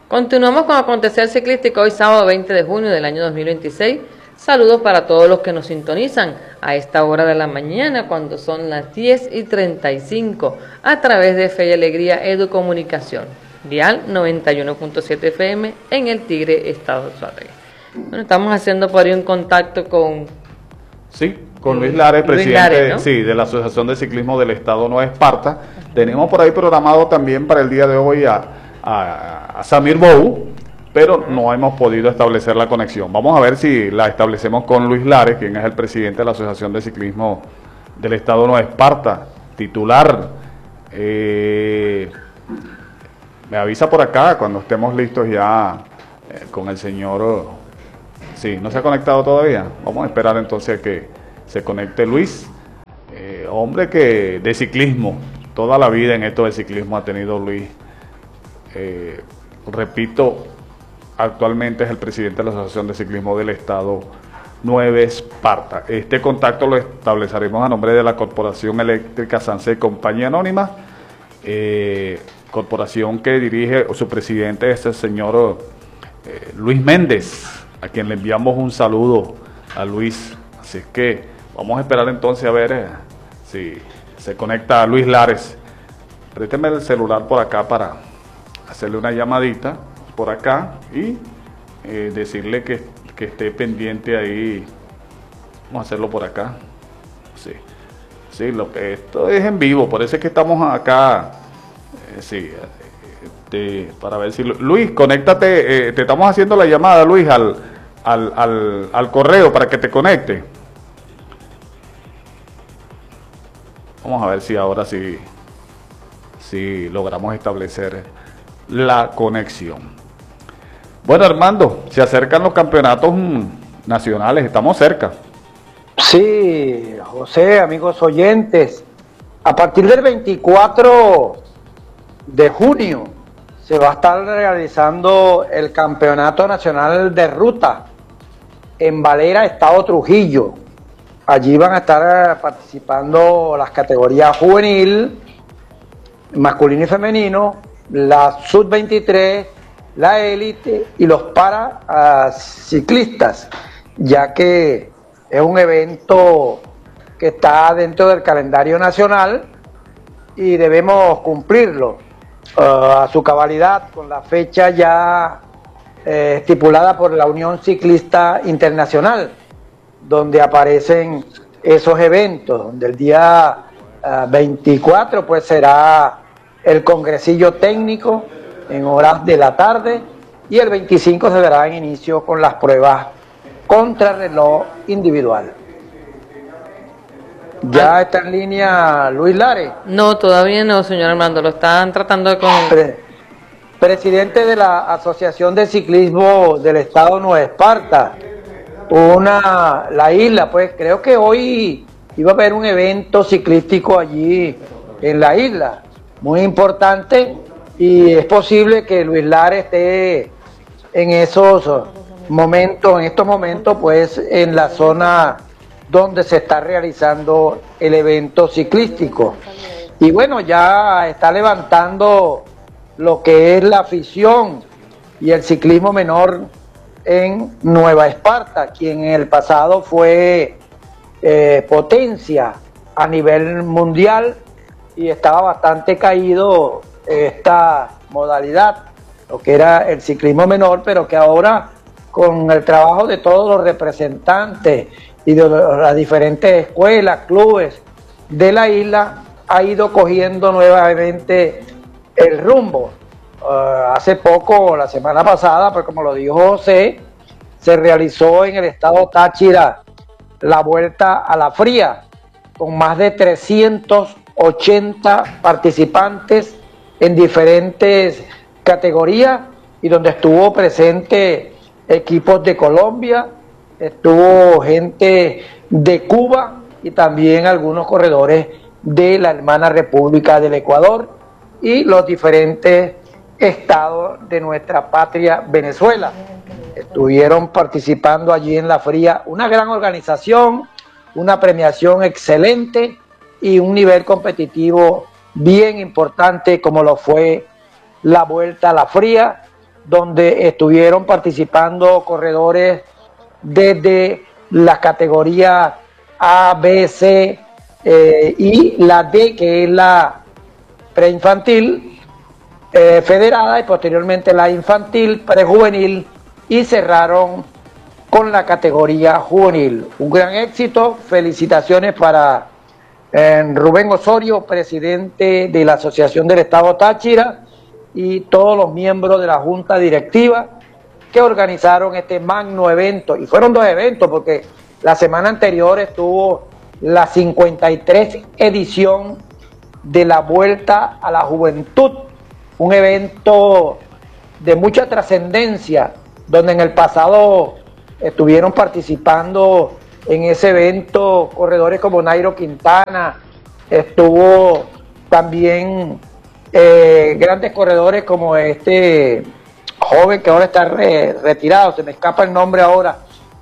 Continuamos con Acontecer Ciclístico hoy sábado 20 de junio del año 2026. Saludos para todos los que nos sintonizan a esta hora de la mañana cuando son las 10:35 a través de Fe y Alegría Educomunicación, Dial 91.7 FM en El Tigre, Estado Suárez. Bueno, estamos haciendo por ahí un contacto con... Sí, con Luis Lares, presidente, ¿no? Sí, de la Asociación de Ciclismo del Estado Nueva Esparta. Tenemos por ahí programado también para el día de hoy a Samir Bou, pero no hemos podido establecer la conexión. Vamos a ver si la establecemos con Luis Lares, quien es el presidente de la Asociación de Ciclismo del Estado Nueva Esparta, titular. Me avisa por acá cuando estemos listos ya con el señor... Sí, no se ha conectado todavía. Vamos a esperar entonces que se conecte Luis. Hombre que de ciclismo, toda la vida en esto de ciclismo ha tenido Luis. Repito, actualmente es el presidente de la Asociación de Ciclismo del Estado Nueva Esparta. Este contacto lo estableceremos a nombre de la Corporación Eléctrica Sanse Compañía Anónima, corporación que dirige, su presidente es el señor Luis Méndez, a quien le enviamos un saludo a Luis. Así es que vamos a esperar entonces a ver si se conecta a Luis Lares. Présteme el celular por acá para hacerle una llamadita por acá y decirle que esté pendiente ahí. Vamos a hacerlo por acá. Sí, sí, esto es en vivo, por eso es que estamos acá. Sí, para ver si Luis, conéctate, te estamos haciendo la llamada, Luis, al correo para que te conecte. Vamos a ver si ahora sí logramos establecer la conexión. Bueno, Armando, se acercan los campeonatos nacionales, estamos cerca. Sí, José, amigos oyentes, a partir del 24 de junio se va a estar realizando el Campeonato Nacional de Ruta en Valera, Estado Trujillo. Allí van a estar participando las categorías juvenil, masculino y femenino, la sub-23, la élite y los paraciclistas, ya que es un evento que está dentro del calendario nacional y debemos cumplirlo a su cabalidad con la fecha ya estipulada por la Unión Ciclista Internacional, donde aparecen esos eventos, donde el día 24 pues será el congresillo técnico en horas de la tarde y el 25 se dará inicio con las pruebas contrarreloj individual. ¿Ya está en línea Luis Lares? No, todavía no, señor Armando, lo están tratando de... Presidente de la Asociación de Ciclismo del Estado Nueva Esparta, la isla, pues creo que hoy iba a haber un evento ciclístico allí en la isla, muy importante, y es posible que Luis Lares esté en estos momentos, pues en la zona donde se está realizando el evento ciclístico. Y bueno, ya está levantando lo que es la afición y el ciclismo menor en Nueva Esparta, quien en el pasado fue potencia a nivel mundial y estaba bastante caído esta modalidad, lo que era el ciclismo menor, pero que ahora con el trabajo de todos los representantes y de las diferentes escuelas, clubes de la isla, ha ido cogiendo nuevamente el rumbo. Hace poco, la semana pasada, pues como lo dijo José, se realizó en el estado Táchira la Vuelta a la Fría, con más de 380 participantes en diferentes categorías y donde estuvo presente equipos de Colombia, estuvo gente de Cuba y también algunos corredores de la hermana República del Ecuador y los diferentes estados de nuestra patria Venezuela. Estuvieron participando allí en la Fría, una gran organización, una premiación excelente y un nivel competitivo bien importante como lo fue la Vuelta a la Fría, donde estuvieron participando corredores desde las categorías A, B, C y la D, que es la preinfantil federada, y posteriormente la infantil, prejuvenil, y cerraron con la categoría juvenil. Un gran éxito, felicitaciones para Rubén Osorio, presidente de la Asociación del Estado Táchira, y todos los miembros de la Junta Directiva que organizaron este magno evento. Y fueron dos eventos, porque la semana anterior estuvo la 53 edición de la Vuelta a la Juventud, un evento de mucha trascendencia, donde en el pasado estuvieron participando en ese evento corredores como Nairo Quintana, estuvo también grandes corredores como este joven que ahora está retirado, se me escapa el nombre ahora,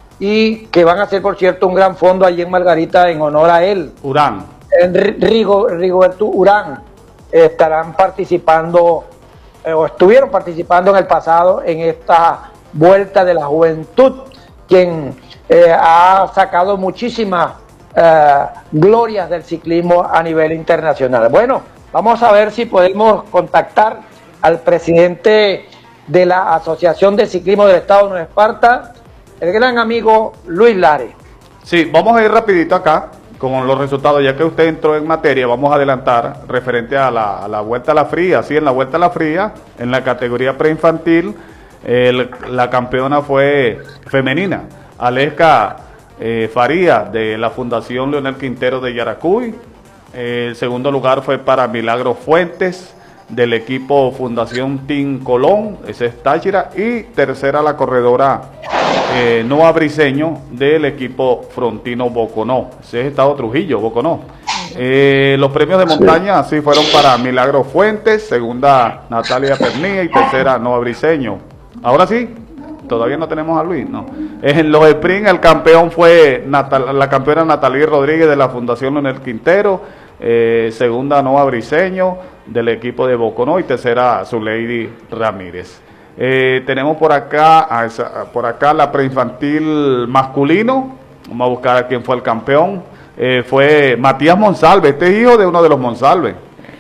y que van a hacer, por cierto, un gran fondo allí en Margarita en honor a él. Urán. Rigoberto Urán. Estarán participando o estuvieron participando en el pasado en esta Vuelta de la Juventud, quien ha sacado muchísimas glorias del ciclismo a nivel internacional. Bueno, vamos a ver si podemos contactar al presidente de la Asociación de Ciclismo del Estado de Nueva Esparta, el gran amigo Luis Lares. Sí, vamos a ir rapidito acá con los resultados, ya que usted entró en materia. Vamos a adelantar referente a la Vuelta a la Fría. Sí, en la Vuelta a la Fría, en la categoría preinfantil, la campeona fue femenina, Aleska Faría, de la Fundación Leonel Quintero de Yaracuy. El segundo lugar fue para Milagro Fuentes, del equipo Fundación Team Colón, ese es Táchira. Y tercera la corredora Noa Briceño, del equipo Frontino Boconó, ese es Estado Trujillo, Boconó. Los premios de montaña sí fueron para Milagro Fuentes, segunda Natalia Pernilla y tercera Noa Briceño. Ahora sí, todavía no tenemos a Luis, no. En los sprint el campeón fue la campeona Natalie Rodríguez, de la Fundación Leonel Quintero, segunda Noa Briceño, del equipo de Boconó, y tercera Zuleidi Ramírez. Tenemos por acá la preinfantil masculino. Vamos a buscar a quién fue el campeón. Fue Matías Monsalve, este es hijo de uno de los Monsalve.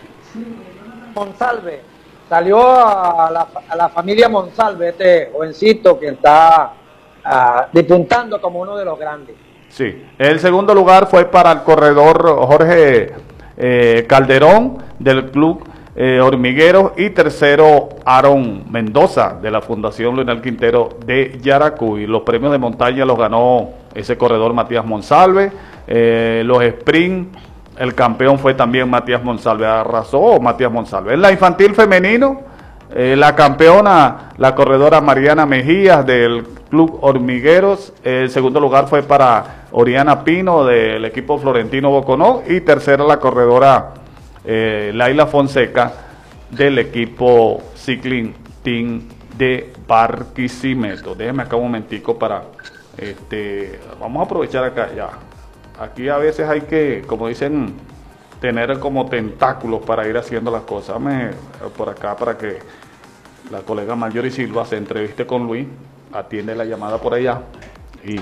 Monsalve salió a la familia Monsalve, este jovencito que está despuntando como uno de los grandes. Sí, el segundo lugar fue para el corredor Jorge Calderón, del club Hormigueros, y tercero Aaron Mendoza, de la Fundación Leonel Quintero de Yaracuy. Los premios de montaña los ganó ese corredor Matías Monsalve. Los sprint, el campeón fue también Matías Monsalve, arrasó Matías Monsalve. En la infantil femenino, la campeona, la corredora Mariana Mejías, del club Hormigueros. El segundo lugar fue para Oriana Pino, del equipo Florentino Boconó, y tercera la corredora Laila Fonseca, del equipo Cycling Team de Barquisimeto. Déjeme acá un momentico para vamos a aprovechar acá ya. Aquí a veces hay que, como dicen, tener como tentáculos para ir haciendo las cosas. Dame por acá para que la colega Marjorie Silva se entreviste con Luis, atiende la llamada por allá y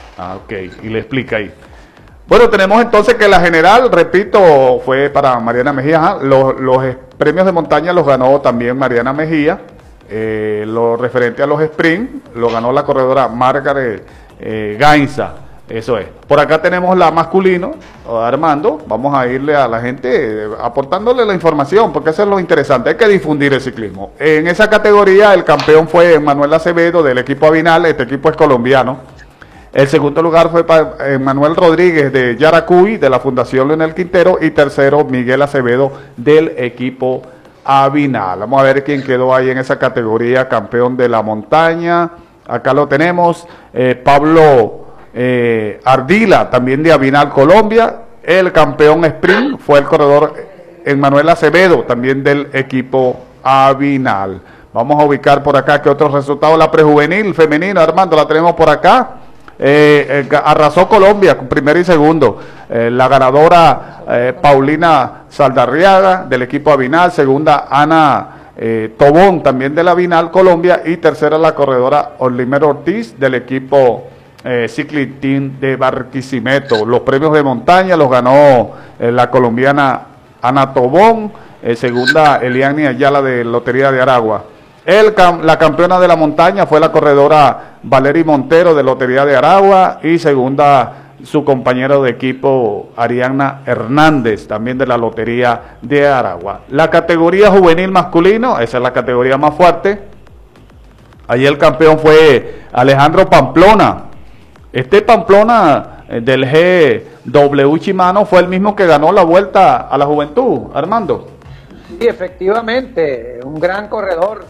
y le explica ahí. Bueno, tenemos entonces que la general, repito, fue para Mariana Mejía. Los premios de montaña los ganó también Mariana Mejía. Lo referente a los sprint lo ganó la corredora Margaret Gainza. Eso es. Por acá tenemos la masculino, Armando. Vamos a irle a la gente aportándole la información, porque eso es lo interesante. Hay que difundir el ciclismo. En esa categoría el campeón fue Manuel Acevedo, del equipo Avinal. Este equipo es colombiano. El segundo lugar fue para Manuel Rodríguez, de Yaracuy, de la Fundación Leonel Quintero, y tercero Miguel Acevedo, del equipo Avinal. Vamos a ver quién quedó ahí en esa categoría, campeón de la montaña. Acá lo tenemos, Pablo Ardila, también de Avinal, Colombia. El campeón sprint fue el corredor Emmanuel Acevedo, también del equipo Avinal. Vamos a ubicar por acá que otros resultados. La prejuvenil femenina, Armando, la tenemos por acá. Arrasó Colombia, primero y segundo. La ganadora Paulina Saldarriaga, del equipo Avinal. Segunda, Ana Tobón, también de la Vinal Colombia, y tercera la corredora Olimer Ortiz del equipo Cycling Team de Barquisimeto. Los premios de montaña los ganó la colombiana Ana Tobón, segunda Eliani Ayala de Lotería de Aragua. La campeona de la montaña fue la corredora Valery Montero de Lotería de Aragua, y segunda su compañero de equipo Arianna Hernández, también de la Lotería de Aragua. La categoría juvenil masculino, esa es la categoría más fuerte. Allí el campeón fue Alejandro Pamplona. Este Pamplona del GW Shimano fue el mismo que ganó la Vuelta a la Juventud, Armando. Sí, efectivamente, un gran corredor.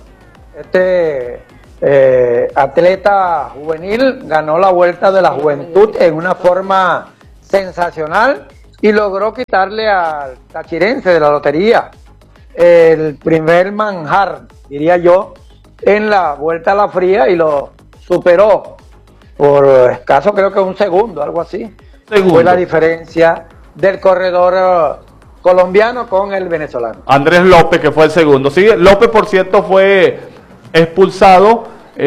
Atleta juvenil ganó la Vuelta de la Juventud en una forma sensacional y logró quitarle al tachirense de la lotería el primer manjar, diría yo, en la Vuelta a la Fría, y lo superó por escaso, creo que un segundo, algo así. Fue la diferencia del corredor colombiano con el venezolano. Andrés López, que fue el segundo. Sí, López, por cierto, fue expulsado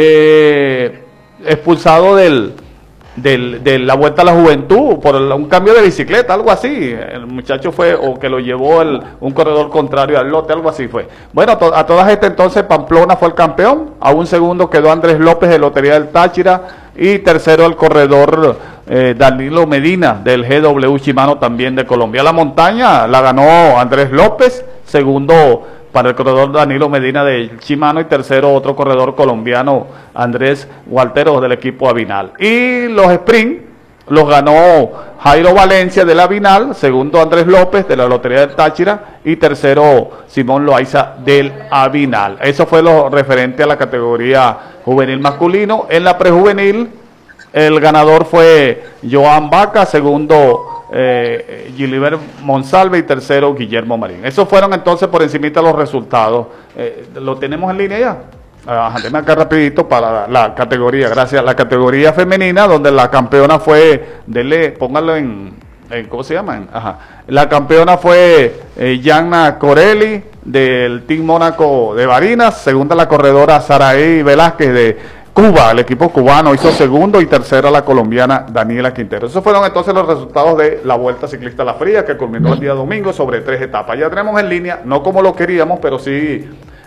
de la Vuelta a la Juventud por un cambio de bicicleta, algo así. El muchacho fue, o que lo llevó un corredor contrario al lote, algo así fue. Bueno, a todas estas, entonces Pamplona fue el campeón, a un segundo quedó Andrés López de Lotería del Táchira, y tercero el corredor Danilo Medina del GW Shimano, también de Colombia. La montaña la ganó Andrés López, segundo para el corredor Danilo Medina de Shimano, y tercero otro corredor colombiano, Andrés Gualteros del equipo Avinal. Y los sprint los ganó Jairo Valencia de la Avinal, segundo Andrés López de la Lotería del Táchira, y tercero Simón Loaiza del Avinal. Eso fue lo referente a la categoría juvenil masculino. En la prejuvenil el ganador fue Joan Vaca, segundo Gilibert Monsalve, y tercero Guillermo Marín. Esos fueron entonces por encimita los resultados. ¿Lo tenemos en línea ya? Déjame acá rapidito para la categoría, gracias. La categoría femenina, donde la campeona fue, póngalo en ¿cómo se llama? La campeona fue Yanna Corelli del Team Mónaco de Barinas, segunda la corredora Saraí Velázquez de Cuba, el equipo cubano hizo segundo, y tercera la colombiana Daniela Quintero. Esos fueron entonces los resultados de la Vuelta Ciclista a la Fría, que culminó el día domingo sobre 3 etapas. Ya tenemos en línea, no como lo queríamos, pero sí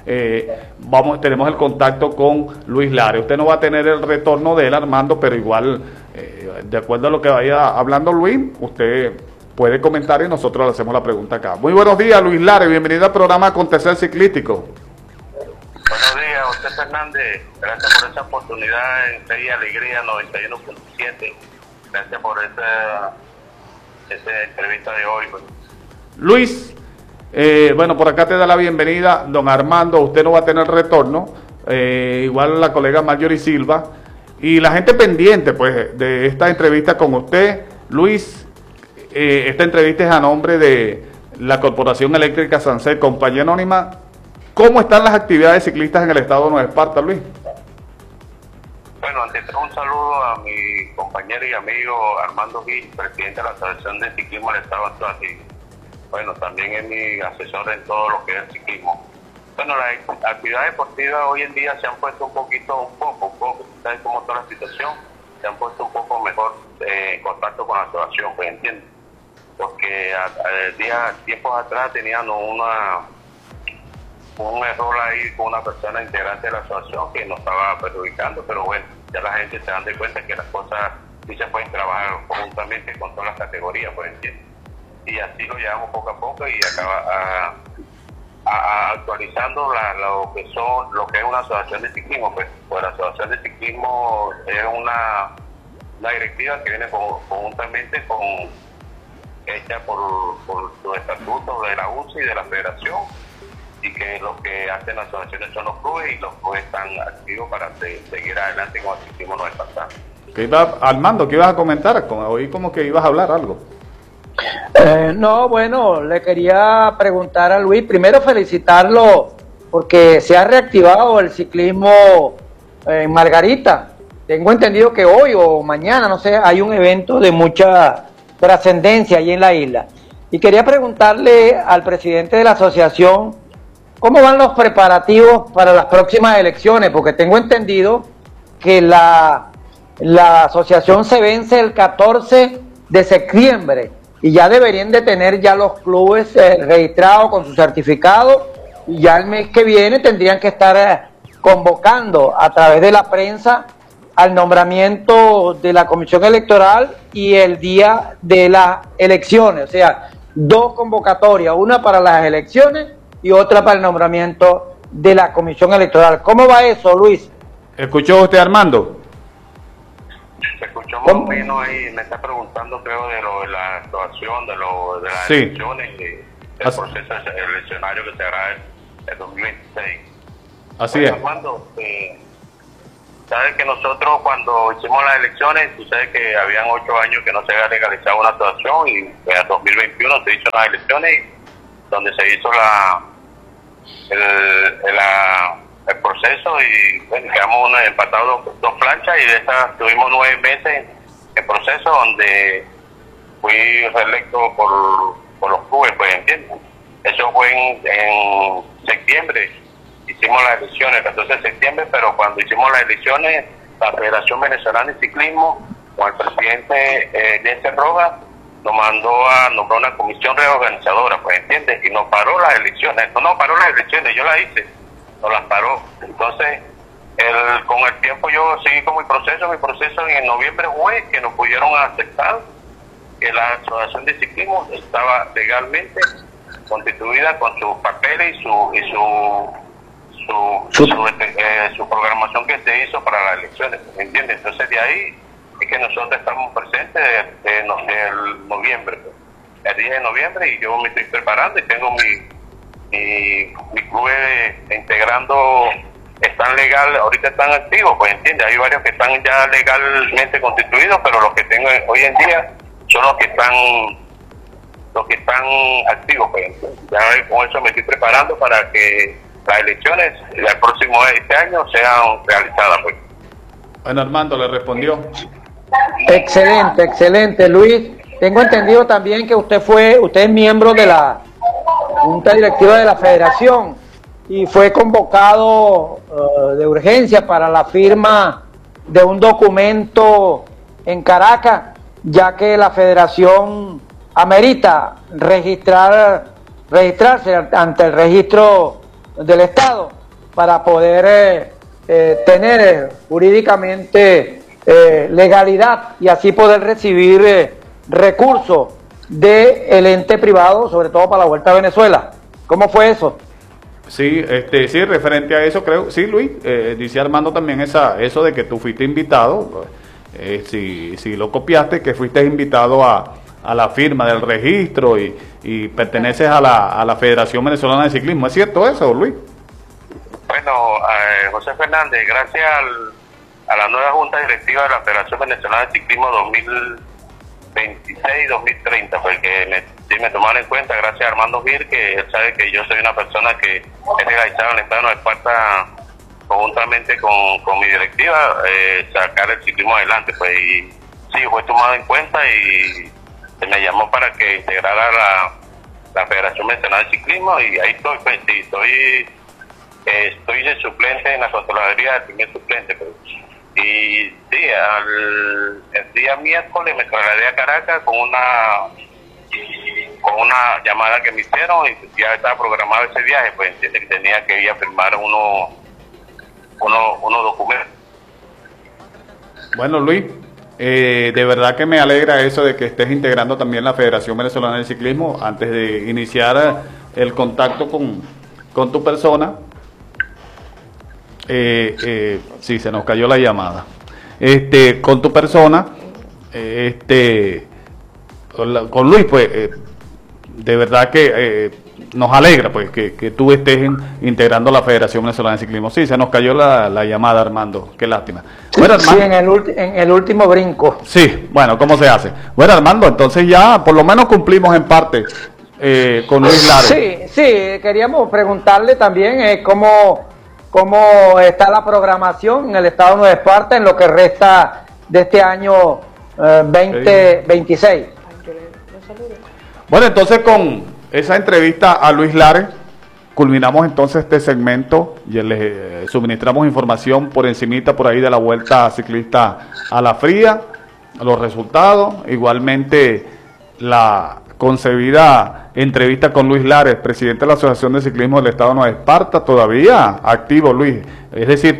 tenemos el contacto con Luis Lare. Usted no va a tener el retorno de él, Armando, pero igual, de acuerdo a lo que vaya hablando Luis, usted puede comentar y nosotros le hacemos la pregunta acá. Muy buenos días, Luis Lare, bienvenido al programa Acontecer Ciclístico. Buenos días, José Fernández. Gracias por esta oportunidad en Fe y Alegría 91.7. Gracias por esta entrevista de hoy. Luis, bueno, por acá te da la bienvenida don Armando. Usted no va a tener retorno, igual la colega Marjorie Silva, y la gente pendiente pues de esta entrevista con usted. Luis, esta entrevista es a nombre de la Corporación Eléctrica Sancet, compañía anónima. ¿Cómo están las actividades ciclistas en el estado de Nueva Esparta, Luis? Bueno, antes todo un saludo a mi compañero y amigo Armando Gil, presidente de la Asociación de Ciclismo del Estado de Antioquia. Bueno, también es mi asesor en todo lo que es el ciclismo. Bueno, las actividades deportivas hoy en día se han puesto un poco, ¿sabes cómo está la situación? Se han puesto un poco mejor en contacto con la asociación, pues entiendo. Porque tiempos atrás tenían un error ahí con una persona integrante de la asociación que nos estaba perjudicando, pero bueno, ya la gente se dan de cuenta que las cosas sí se pueden trabajar conjuntamente con todas las categorías, pues entiendo. Y así lo llevamos poco a poco y acaba actualizando lo que es una asociación de ciclismo. Pues la asociación de ciclismo es una directiva que viene conjuntamente hecha por los estatutos de la UCI y de la federación, y que lo que hacen las asociaciones son los clubes, y los clubes están activos para seguir adelante con el ciclismo no espartano. Armando, ¿qué ibas a comentar? Oí como que ibas a hablar algo. No, bueno, le quería preguntar a Luis, primero felicitarlo porque se ha reactivado el ciclismo en Margarita. Tengo entendido que hoy o mañana, no sé, hay un evento de mucha trascendencia ahí en la isla. Y quería preguntarle al presidente de la asociación ¿cómo van los preparativos para las próximas elecciones? Porque tengo entendido que la asociación se vence el 14 de septiembre y ya deberían de tener ya los clubes registrados con su certificado, y ya el mes que viene tendrían que estar convocando a través de la prensa al nombramiento de la comisión electoral y el día de las elecciones, o sea, dos convocatorias, una para las elecciones y otra para el nombramiento de la comisión electoral. ¿Cómo va eso, Luis? ¿Escuchó usted, Armando? Se escuchó más o menos ahí, me está preguntando, creo, de lo de la actuación, de las elecciones y del proceso eleccionario que se hará el 2026. Así es. Armando, sabes que nosotros cuando hicimos las elecciones, tú sabes que habían 8 años que no se había legalizado una actuación, y en 2021 se hizo las elecciones donde se hizo el proceso, y bueno, quedamos empatados dos planchas, y de esas tuvimos 9 meses en proceso donde fui reelecto por los clubes, pues, ¿entiendes? Eso fue en septiembre, hicimos las elecciones el 14 de septiembre, pero cuando hicimos las elecciones, la Federación Venezolana de Ciclismo, con el presidente Jensen Rojas, nos mandó a nombrar una comisión reorganizadora, pues, ¿entiendes? Y nos paró las elecciones. No paró las elecciones, yo las hice, nos las paró. Entonces, con el tiempo yo seguí con mi proceso en noviembre fue que nos pudieron aceptar que la Asociación de Ciclismo estaba legalmente constituida con sus papeles y su programación que se hizo para las elecciones, ¿entiendes? Entonces de ahí es que nosotros estamos presentes el noviembre, el 10 de noviembre, y yo me estoy preparando y tengo mi club integrando, están legal, ahorita están activos, pues, ¿entiendes? Hay varios que están ya legalmente constituidos, pero los que tengo hoy en día son los que están activos, pues. Ya con eso me estoy preparando para que las elecciones el próximo este año sean realizadas, pues. Bueno, Armando le respondió. Excelente, Luis. Tengo entendido también que usted es miembro de la Junta Directiva de la Federación y fue convocado de urgencia para la firma de un documento en Caracas, ya que la Federación amerita registrarse ante el registro del Estado para poder tener jurídicamente legalidad y así poder recibir recursos del ente privado, sobre todo para la Vuelta a Venezuela. ¿Cómo fue eso? Sí, sí, referente a eso, creo, sí, Luis, dice Armando también eso de que tú fuiste invitado, si lo copiaste, que fuiste invitado a la firma del registro y perteneces a la Federación Venezolana de Ciclismo. ¿Es cierto eso, Luis? Bueno, José Fernández, gracias a la nueva Junta Directiva de la Federación Venezolana de Ciclismo 2026-2030, porque me tomaron en cuenta, gracias a Armando Gil, que él sabe que yo soy una persona que he legalizado en el Estado de Nueva Esparta conjuntamente con mi directiva, sacar el ciclismo adelante, pues, y sí, fue tomado en cuenta y se me llamó para que integrara la Federación Venezolana de Ciclismo, y ahí estoy, pues, sí, estoy de suplente en la Contraloría, el primer suplente, pues. Y sí, el día miércoles me trasladé a Caracas con una llamada que me hicieron, y ya estaba programado ese viaje, pues, entiende que tenía que ir a firmar unos documentos. Bueno, Luis, de verdad que me alegra eso de que estés integrando también la Federación Venezolana de Ciclismo. Antes de iniciar el contacto con tu persona, sí, se nos cayó la llamada. Con tu persona, con Luis, pues, de verdad que nos alegra, pues, que tú estés integrando la Federación Venezolana de Ciclismo. Sí, se nos cayó la llamada, Armando, qué lástima. Bueno, Armando, sí, en el último brinco. Sí, bueno, ¿cómo se hace? Bueno, Armando, entonces ya por lo menos cumplimos en parte con Luis Lares. Sí, queríamos preguntarle también cómo está la programación en el Estado de Nueva Esparta en lo que resta de este año 2026. Bueno, entonces con esa entrevista a Luis Lares, culminamos entonces este segmento y les suministramos información por encimita por ahí de la Vuelta Ciclista a la Fría, los resultados, igualmente la concebida entrevista con Luis Lares, presidente de la Asociación de Ciclismo del Estado de Nueva Esparta, todavía activo, Luis, es decir,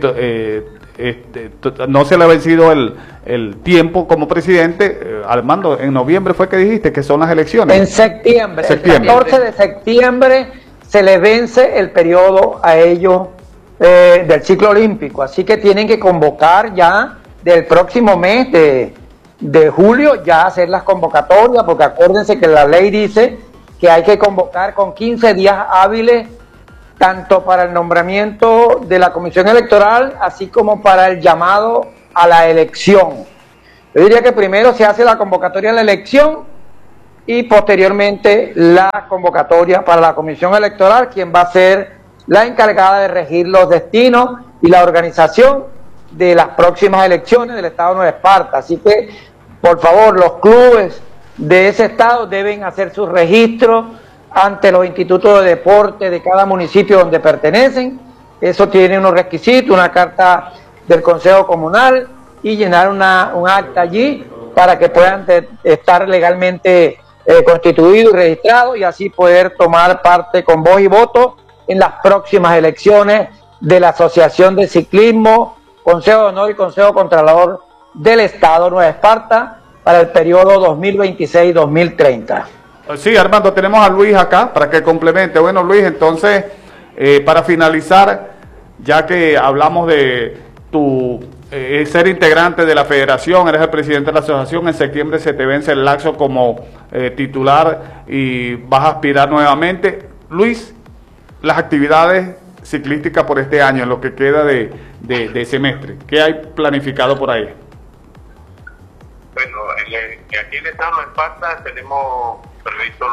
no se le ha vencido el tiempo como presidente. Armando, en noviembre fue que dijiste que son las elecciones. En septiembre. El 14 de septiembre se les vence el periodo a ellos del ciclo olímpico, así que tienen que convocar ya del próximo mes de julio, ya hacer las convocatorias, porque acuérdense que la ley dice que hay que convocar con 15 días hábiles, tanto para el nombramiento de la comisión electoral, así como para el llamado a la elección. Yo diría que primero se hace la convocatoria a la elección y posteriormente la convocatoria para la comisión electoral, quien va a ser la encargada de regir los destinos y la organización de las próximas elecciones del Estado de Nueva Esparta. Así que, por favor, los clubes de ese estado deben hacer sus registros ante los institutos de deporte de cada municipio donde pertenecen. Eso tiene unos requisitos, una carta del Consejo Comunal y llenar un acta allí para que puedan estar legalmente constituidos y registrados y así poder tomar parte con voz y voto en las próximas elecciones de la Asociación de Ciclismo, Consejo de Honor y Consejo Contralor del Estado de Nueva Esparta para el periodo 2026-2030. Sí, Armando, tenemos a Luis acá para que complemente. Bueno, Luis, entonces, para finalizar, ya que hablamos de tu ser integrante de la federación, eres el presidente de la asociación, en septiembre se te vence el laxo como titular y vas a aspirar nuevamente. Luis, las actividades ciclísticas por este año, en lo que queda de semestre, ¿qué hay planificado por ahí? Bueno, aquí en el Estado de Esparta tenemos previsto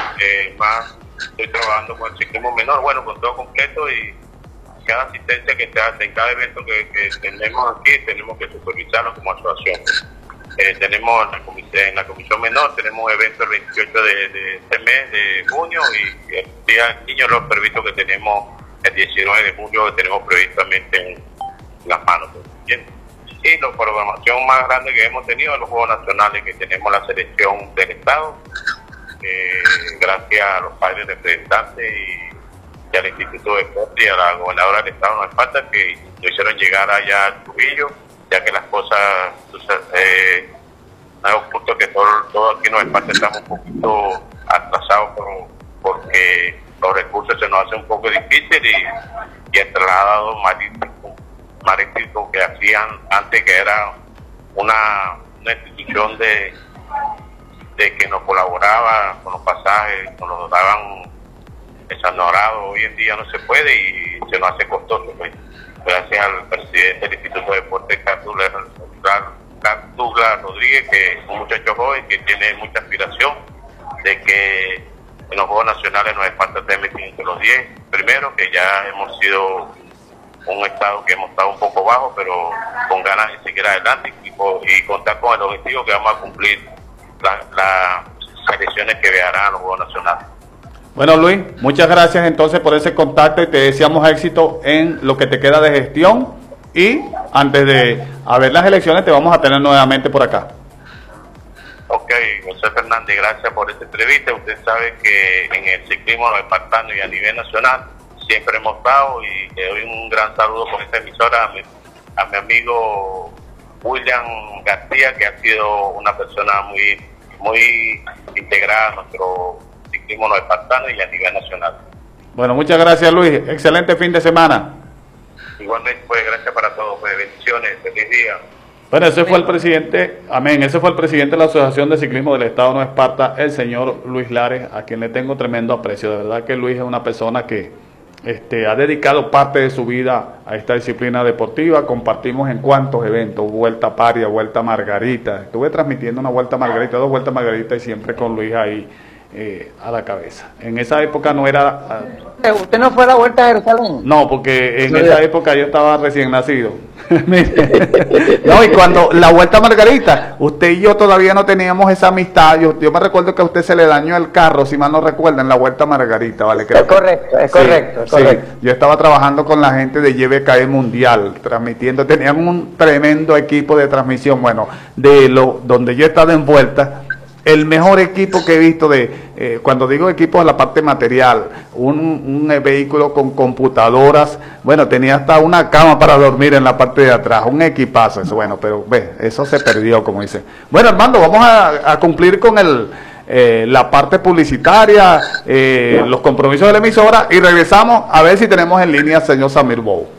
estoy trabajando con el ciclismo menor, bueno, con todo completo y cada asistencia que se hace en cada evento que tenemos aquí, tenemos que supervisarlo como asociación. Tenemos en la comisión menor, tenemos eventos el 28 de este mes de junio y el día niño los previstos que tenemos el 19 de julio que tenemos previstamente en las manos. ¿Bien? Y la programación más grande que hemos tenido en los Juegos Nacionales, que tenemos la selección del Estado, gracias a los padres representantes y al Instituto de Deporte y a la gobernadora del Estado de Nueva Esparta, que lo hicieron llegar allá a Trujillo, ya que las cosas, no es oculto que todo aquí en Nueva Esparta estamos un poquito atrasados porque los recursos se nos hacen un poco difícil y el traslado marítimo que hacían antes, que era una institución de que nos colaboraba con los pasajes, nos los daban exonerados, hoy en día no se puede y se nos hace costoso. Pues. Gracias al presidente del Instituto de Deporte, Carlos Rodríguez, que es un muchacho joven que tiene mucha aspiración de que en los Juegos Nacionales Nueva Esparta esté metido entre los 10 primeros, que ya hemos sido un estado que hemos estado un poco bajo, pero con ganas de seguir adelante y contar con el objetivo que vamos a cumplir las elecciones que viajarán a los Juegos Nacionales. Bueno, Luis, muchas gracias entonces por ese contacto y te deseamos éxito en lo que te queda de gestión y antes de haber las elecciones te vamos a tener nuevamente por acá. Ok, José Fernández, gracias por esta entrevista. Usted sabe que en el ciclismo espartano y a nivel nacional siempre hemos estado y le doy un gran saludo por esta emisora a mi amigo William García, que ha sido una persona muy integrada a nuestro ciclismo espartano y a nivel nacional. Bueno, muchas gracias, Luis. Excelente fin de semana. Igualmente, pues, gracias para todos. Pues, bendiciones. Feliz día. Bueno, ese fue el presidente, amén, ese fue el presidente de la Asociación de Ciclismo del Estado de Nueva Esparta, el señor Luis Lares, a quien le tengo tremendo aprecio. De verdad que Luis es una persona que ha dedicado parte de su vida a esta disciplina deportiva. Compartimos en cuantos eventos, Vuelta Paria, Vuelta Margarita. Estuve transmitiendo una Vuelta Margarita, 2 Vueltas Margarita y siempre con Luis ahí a la cabeza. En esa época no era... ¿Usted no fue a la Vuelta a Jerusalén? No, porque en esa época yo estaba recién nacido. No, y cuando la Vuelta a Margarita, usted y yo todavía no teníamos esa amistad. Yo me recuerdo que a usted se le dañó el carro, si mal no recuerdo, en la Vuelta a Margarita, ¿vale? Creo es correcto, es correcto, es correcto. Sí. Yo estaba trabajando con la gente de YBKE Mundial, transmitiendo, tenían un tremendo equipo de transmisión, bueno, donde yo he estado envuelta. El mejor equipo que he visto cuando digo equipo es la parte material, un vehículo con computadoras, bueno, tenía hasta una cama para dormir en la parte de atrás, un equipazo eso, bueno, pero eso se perdió, como dicen. Bueno, Armando, vamos a cumplir con la parte publicitaria, los compromisos de la emisora y regresamos a ver si tenemos en línea al señor Samir Bou.